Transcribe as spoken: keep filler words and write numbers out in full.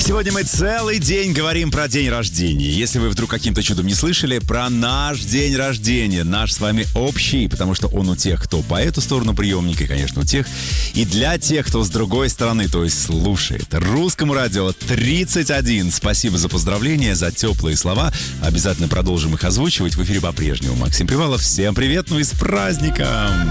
Сегодня мы целый день говорим про день рождения. Если вы вдруг каким-то чудом не слышали, про наш день рождения. Наш с вами общий, потому что он у тех, кто по эту сторону приемника, и, конечно, у тех. И для тех, кто с другой стороны, то есть слушает. Русскому радио тридцать один. Спасибо за поздравления, за теплые слова. Обязательно продолжим их озвучивать. В эфире по-прежнему Максим Привалов. Всем привет, ну и с праздником!